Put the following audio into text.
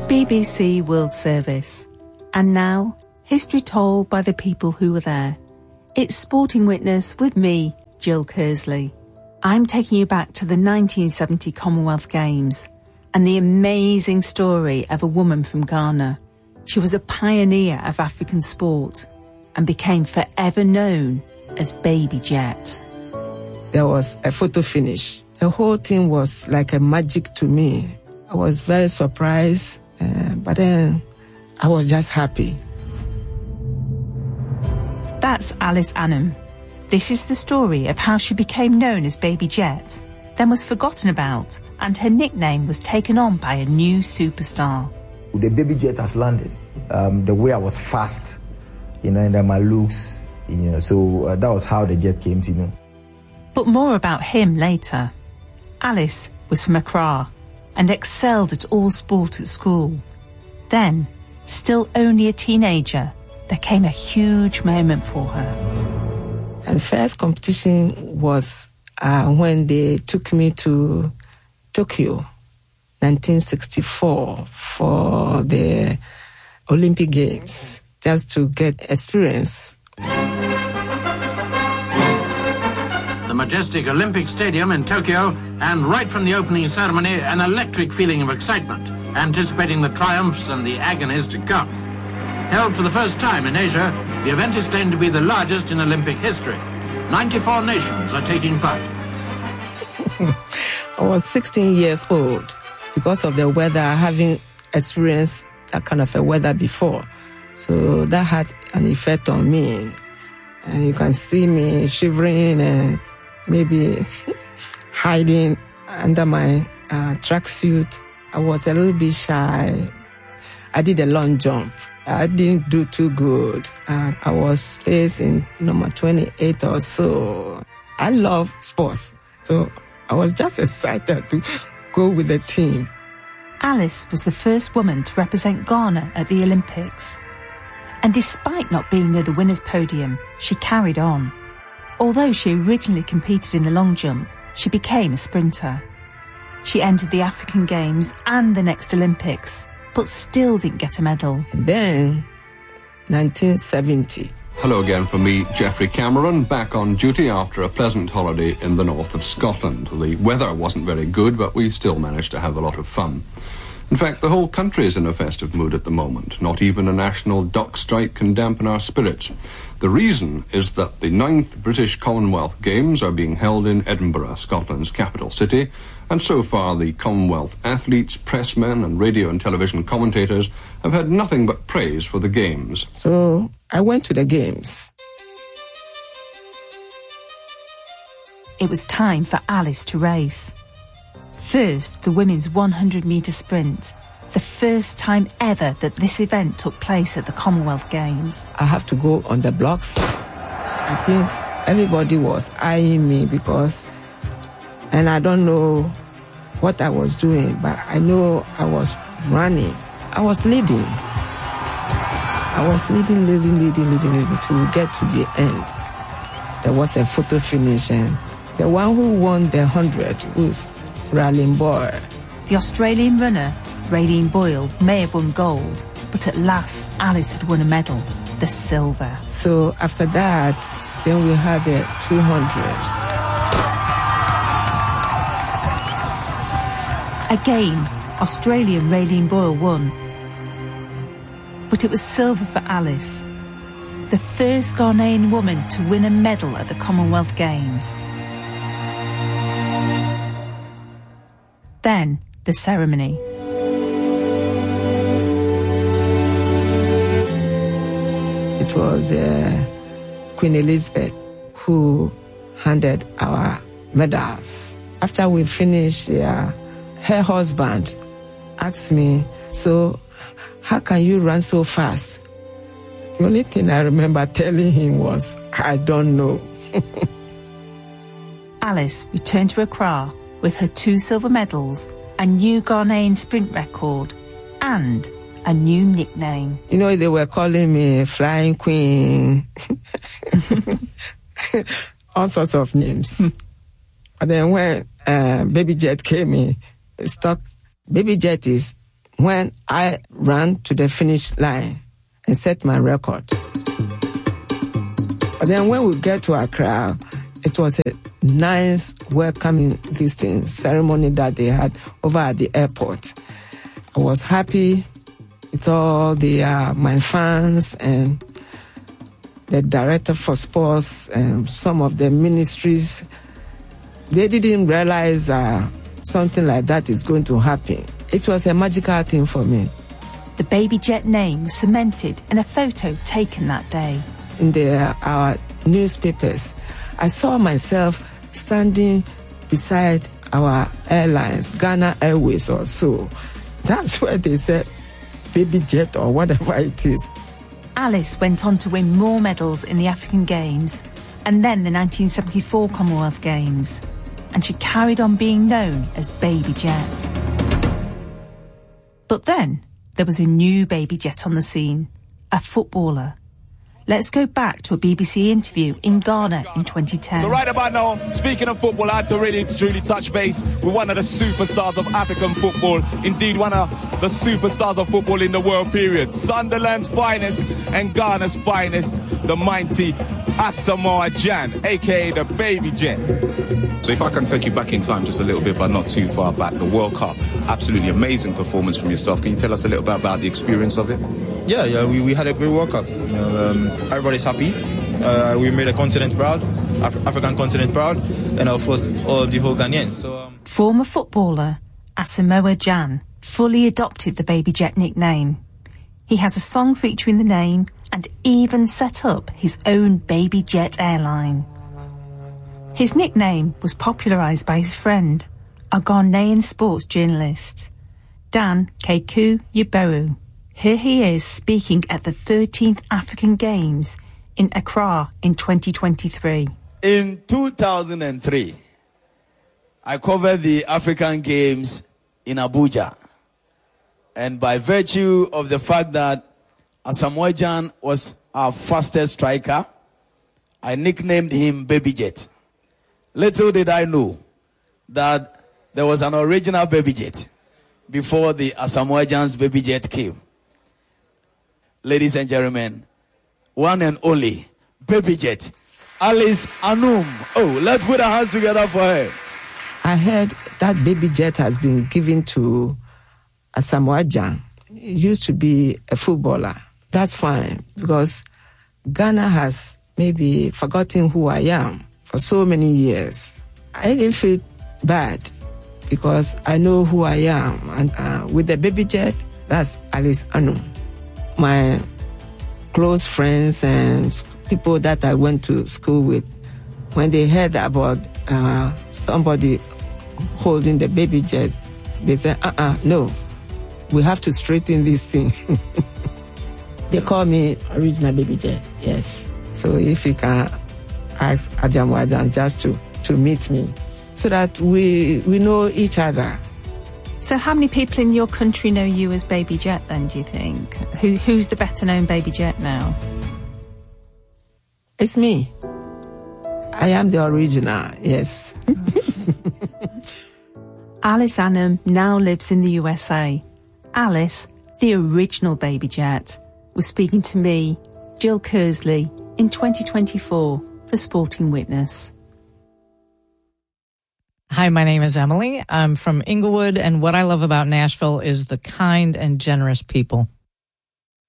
BBC World Service. And now, history told by the people who were there. It's Sporting Witness with me, Jill Kersley. I'm taking you back to the 1970 Commonwealth Games and the amazing story of a woman from Ghana. She was a pioneer of African sport and became forever known as Baby Jet. There was a photo finish. The whole thing was like a magic to me. I was very surprised, but then I was just happy. That's Alice Annam. This is the story of how she became known as Baby Jet, then was forgotten about, and her nickname was taken on by a new superstar. The Baby Jet has landed. The way I was fast, and then my looks, so that was how the jet came to me. But more about him later. Alice was from Accra and excelled at all sport at school. Then, still only a teenager, there came a huge moment for her. And first competition was when they took me to Tokyo, 1964, for the Olympic Games, just to get experience. The majestic Olympic Stadium in Tokyo, and right from the opening ceremony, an electric feeling of excitement, anticipating the triumphs and the agonies to come. Held for the first time in Asia, the event is claimed to be the largest in Olympic history. 94 nations are taking part. I was 16 years old because of the weather, having experienced that kind of a weather before. So that had an effect on me. And you can see me shivering and maybe hiding under my tracksuit. I was a little bit shy. I did a long jump. I didn't do too good. I was placed in number 28 or so. I love sports, so I was just excited to go with the team. Alice was the first woman to represent Ghana at the Olympics. And despite not being near the winner's podium, she carried on. Although she originally competed in the long jump, she became a sprinter. She entered the African Games and the next Olympics, but still didn't get a medal. And then, 1970. Hello again from me, Geoffrey Cameron, back on duty after a pleasant holiday in the north of Scotland. The weather wasn't very good, but we still managed to have a lot of fun. In fact, the whole country is in a festive mood at the moment. Not even a national dock strike can dampen our spirits. The reason is that the 9th British Commonwealth Games are being held in Edinburgh, Scotland's capital city, and so far the Commonwealth athletes, pressmen and radio and television commentators have had nothing but praise for the Games. So I went to the Games. It was time for Alice to race. First, the women's 100-metre sprint, the first time ever that this event took place at the Commonwealth Games. I have to go on the blocks. I think everybody was eyeing me and I don't know what I was doing, but I know I was running. I was leading. I was leading to get to the end. There was a photo finish, and the one who won the 100 was Raylene Boyle. The Australian runner, Raylene Boyle, may have won gold, but at last Alice had won a medal, the silver. So after that, then we had the 200. Again, Australian Raylene Boyle won. But it was silver for Alice, the first Ghanaian woman to win a medal at the Commonwealth Games. Then, the ceremony. It was Queen Elizabeth who handed our medals. After we finished, her husband asked me, "So, how can you run so fast?" The only thing I remember telling him was, "I don't know." Alice returned to Accra with her 2 silver medals, a new Ghanaian sprint record, and a new nickname. They were calling me Flying Queen, all sorts of names. But then when Baby Jet came in, Baby Jet is when I ran to the finish line and set my record. But then when we get to Accra, it was a nice welcoming ceremony that they had over at the airport. I was happy with all my fans and the director for sports and some of the ministries. They didn't realize something like that is going to happen. It was a magical thing for me. The Baby Jet name was cemented in a photo taken that day. In our newspapers, I saw myself standing beside our airlines, Ghana Airways or so. That's where they said Baby Jet or whatever it is. Alice went on to win more medals in the African Games and then the 1974 Commonwealth Games. And she carried on being known as Baby Jet. But then there was a new Baby Jet on the scene, a footballer. Let's go back to a BBC interview in Ghana in 2010. So right about now, speaking of football, I had to really truly touch base with one of the superstars of African football. Indeed, one of the superstars of football in the world period. Sunderland's finest and Ghana's finest, the mighty Asamoah Gyan, a.k.a. the Baby Jet. So if I can take you back in time just a little bit, but not too far back, the World Cup, absolutely amazing performance from yourself. Can you tell us a little bit about the experience of it? Yeah, we had a great World Cup. Everybody's happy. We made a continent proud, African continent proud, and of course, all the whole Ghanaians. Former footballer Asamoah Gyan fully adopted the Baby Jet nickname. He has a song featuring the name and even set up his own Baby Jet airline. His nickname was popularised by his friend, a Ghanaian sports journalist, Dan Keku Yeboah. Here he is speaking at the 13th African Games in Accra in 2023. In 2003, I covered the African Games in Abuja. And by virtue of the fact that Asamoah Gyan was our fastest striker, I nicknamed him Baby Jet. Little did I know that there was an original Baby Jet before the Asamoah Gyan's Baby Jet came. Ladies and gentlemen, one and only Baby Jet, Alice Anum. Oh, let's put our hands together for her. I heard that Baby Jet has been given to Asamoah Gyan. He used to be a footballer. That's fine, because Ghana has maybe forgotten who I am for so many years. I didn't feel bad because I know who I am. And with the Baby Jet, that's Alice Anum. My close friends and people that I went to school with, when they heard about somebody holding the Baby Jet, they said, no, we have to straighten this thing. They call me original Baby Jet, yes. So if you can ask Asamoah Gyan just to meet me, so that we know each other. So how many people in your country know you as Baby Jet then, do you think? Who's the better known Baby Jet now? It's me. I am the original, yes. Alice Anum now lives in the USA. Alice, the original Baby Jet, was speaking to me, Jill Kersley, in 2024 for Sporting Witness. Hi, my name is Emily. I'm from Inglewood, and what I love about Nashville is the kind and generous people.